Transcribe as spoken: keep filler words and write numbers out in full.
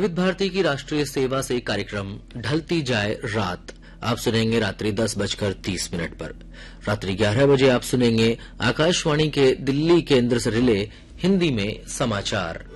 विविध भारती की राष्ट्रीय सेवा से कार्यक्रम ढलती जाए रात आप सुनेंगे रात्रि दस बजकर तीस मिनट पर। रात्रि ग्यारह बजे आप सुनेंगे आकाशवाणी के दिल्ली केंद्र से रिले हिंदी में समाचार।